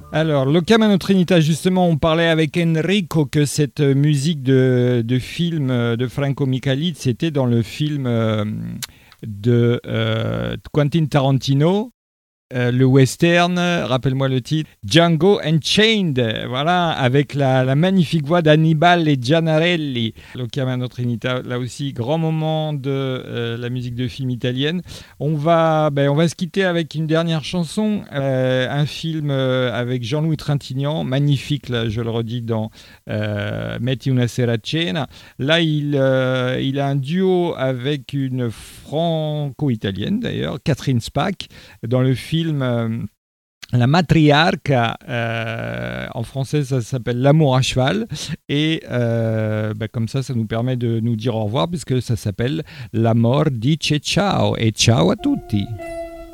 Alors, Loca Mano Trinita, justement, on parlait avec Enrico que cette musique de film de Franco Micheli, c'était dans le film de Quentin Tarantino. Le western, rappelle-moi le titre, Django Unchained, voilà, avec la magnifique voix d'Annibale et Gianarelli. Loca Mano Trinita, là aussi, grand moment de la musique de film italienne. On va se quitter avec une dernière chanson, un film avec Jean-Louis Trintignant, magnifique, là, je le redis, dans Metti una sera a cena. Là, il a un duo avec une franco-italienne, d'ailleurs, Catherine Spaak, dans le film La Matriarca, en français ça s'appelle L'amour à cheval, et comme ça nous permet de nous dire au revoir puisque ça s'appelle L'amor dice ciao, et ciao a tutti.